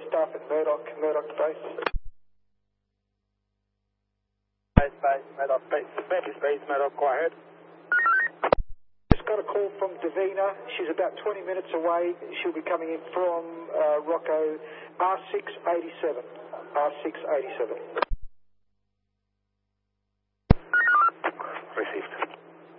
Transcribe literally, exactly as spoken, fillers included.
staff at Murdoch, Murdoch Base. Base, base, Murdoch Base. Memphis Base, Murdoch, go ahead. Just got a call from Davina. She's about twenty minutes away. She'll be coming in from uh, Rocco R six eighty-seven. R six eighty-seven. Received.